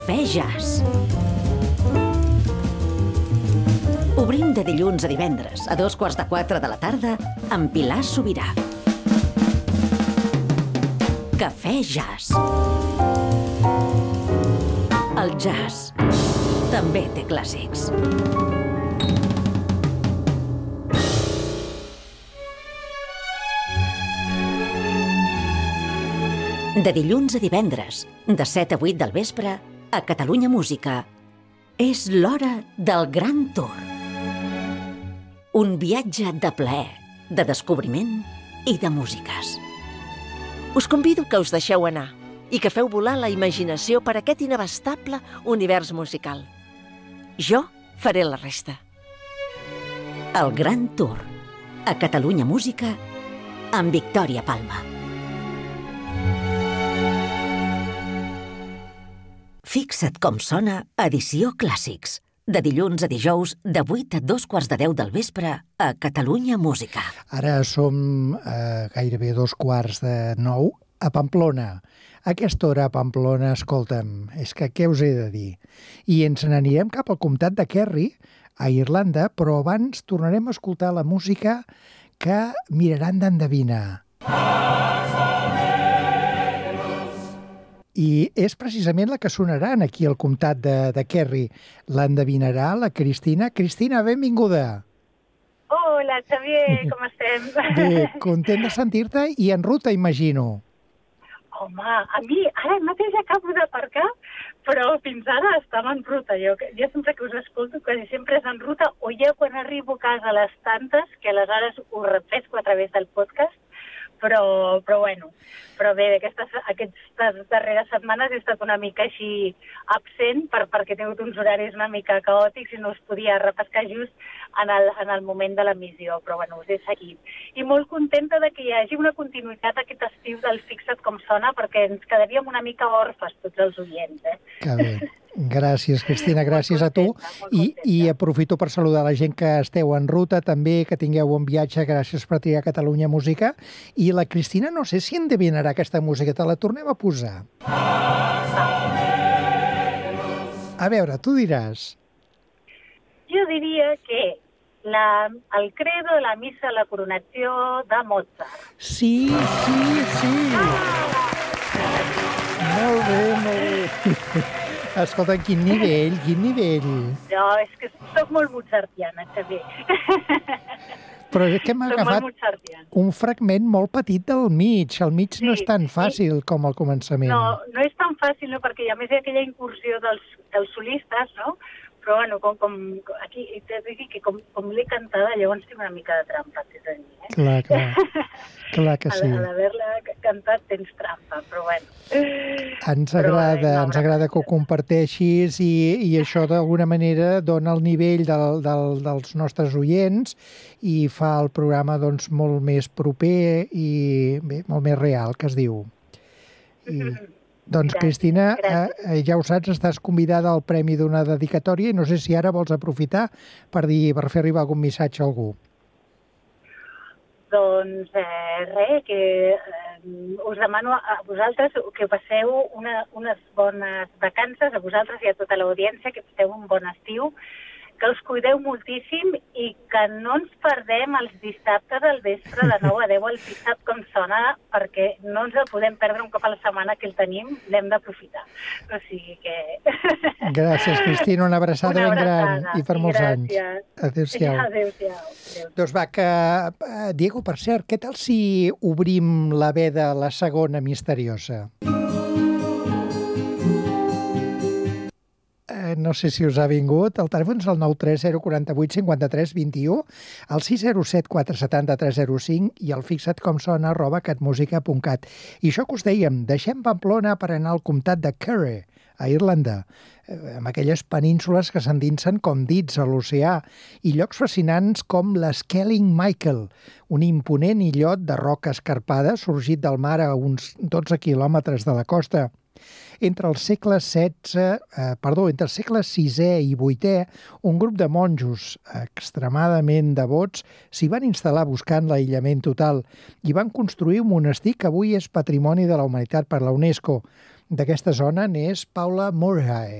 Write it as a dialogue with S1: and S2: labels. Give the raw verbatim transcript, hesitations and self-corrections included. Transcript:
S1: Cafè Jazz. Obrim de dilluns a divendres, a dos quarts de quatre de la tarda, amb Pilar Sobirà. Cafè Jazz. El jazz també té clàssics. De dilluns a divendres, de set a vuit del vespre, a Catalunya Música. És l'hora del Gran Tour. Un viatge de plaer, de descobriment i de músiques.
S2: Us convido que us deixeu anar i que feu volar la imaginació per aquest inabastable univers musical. Jo faré la resta.
S1: El Gran Tour, a Catalunya Música, amb Victòria Palma. Fixa't com sona Edició Clàssics, de dilluns a dijous, de vuit a dos quarts de deu del vespre, a Catalunya Música.
S3: Ara som eh, gairebé dos quarts de nou a Pamplona. A aquesta hora a Pamplona, escolta'm, és que què us he de dir? I ens n'anirem cap al comtat de Kerry, a Irlanda, però abans tornarem a escoltar la música que miraran d'endevinar. I és precisament la que sonaran aquí al comtat de, de Kerry. L'endevinarà la Cristina. Cristina, benvinguda.
S4: Hola, Xavier, com estem?
S3: Bé, content de sentir-te i en ruta, imagino.
S4: Home, a mi ara mateix acabo d'aparcar, però fins ara estava en ruta. Jo, jo sempre que us escolto, quasi sempre és en ruta, o ja quan arribo a casa a les tantes, que aleshores ho refresco a través del podcast, però, però bueno, però bé, aquestes, aquestes darreres setmanes he estat una mica així absent per, perquè he tingut uns horaris una mica caòtics i no us podia repescar just en el, en el moment de l'emissió, però bueno, us he seguit. I molt contenta de que hi hagi una continuïtat aquest estiu del Fixa't com sona, perquè ens quedaríem una mica orfes tots els oients, eh?
S3: Que bé. Gràcies, Cristina, gràcies a tu. I, I aprofito per saludar la gent que esteu en ruta, també, que tingueu bon viatge, gràcies per triar Catalunya Música. I la Cristina, no sé si endevinarà aquesta música, te la tornem a posar. A veure, tu diràs.
S4: Jo diria que la, el credo de la missa de la coronació de Mozart.
S3: Sí, sí, sí. Molt bé, molt bé. Escolta, quin nivell, quin nivell.
S4: No, és que soc molt mozartiana, Xavier.
S3: Però és que m'ha agafat un fragment molt petit del mig. El mig sí, no és tan fàcil sí. com al començament.
S4: No, no és tan fàcil, no, perquè a més hi ha aquella incursió dels, dels solistes, no? Però, bueno, com, com aquí t'he de dir que com, com l'he cantada, llavors tinc una mica de trampa, t'he de dir, eh?
S3: Clar, clar. Clar que sí.
S4: A l'haver-la cantat tens trampa, però bueno.
S3: Ens agrada, però, no, ens agrada que ho comparteixis i, i això d'alguna manera dona el nivell del, del, dels nostres oients i fa el programa doncs, molt més proper i bé, molt més real, que es diu. I, doncs, gràcies, Cristina, eh, ja ho saps, estàs convidada al premi d'una dedicatòria i no sé si ara vols aprofitar per, dir, per fer arribar algun missatge a algú.
S4: Doncs eh, res, que eh, us demano a vosaltres que passeu una, unes bones vacances, a vosaltres i a tota l'audiència, que passeu un bon estiu, que us cuideu moltíssim i que no ens perdem els dissabtes al vespre de nou a deu al Fixa't com sona, perquè no ens el podem perdre un cop a la setmana que el tenim, l'hem d'aprofitar. O sigui que...
S3: Gràcies, Cristina, una abraçada, una abraçada ben gran i per molts
S4: gràcies.
S3: anys. Adéu-siau.
S4: Adéu-siau. Adéu.
S3: Doncs va, que... Diego, per cert, què tal si obrim la veda, la segona misteriosa? No sé si us ha vingut. El telèfon és el nou tres zero quatre vuit cinquanta tres vint u, el sis zero set quatre set zero tres zero cinc i el fixa't com sona arroba catmusica punt cat. I això que us dèiem, deixem Pamplona per anar al comtat de Kerry, a Irlanda, amb aquelles penínsules que s'endinsen com dits a l'oceà i llocs fascinants com l'Skelling Michael, un imponent illot de roca escarpada sorgit del mar a uns dotze quilòmetres de la costa. Entre els segles setze, eh, perdó, entre els segles sisè i vuitè, un grup de monjos extremadament devots s'hi van instal·lar buscant l'aïllament total i van construir un monestir que avui és Patrimoni de la Humanitat per la UNESCO. D'aquesta zona n'és Paula Murray.